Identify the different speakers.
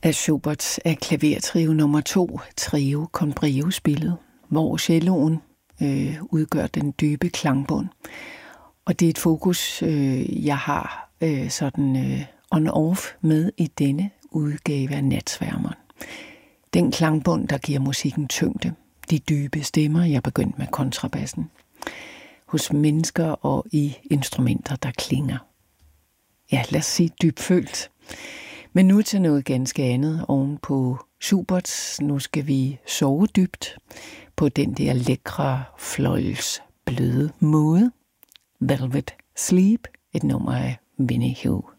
Speaker 1: af Schuberts af klavertrio nummer 2, Trio con Brio-spillet, hvor celloen udgør den dybe klangbund. Og det er et fokus, jeg har sådan on-off med i denne udgave af Natsværmeren. Den klangbund, der giver musikken tyngde. De dybe stemmer, jeg begyndte med kontrabassen. Hos mennesker og i instrumenter, der klinger. Ja, lad os sige dybfølt. Men nu til noget ganske andet oven på Schuberts. Nu skal vi sove dybt på den der lækre, fløjls bløde måde. Velvet Sleep, et nummer af Winnie Hu.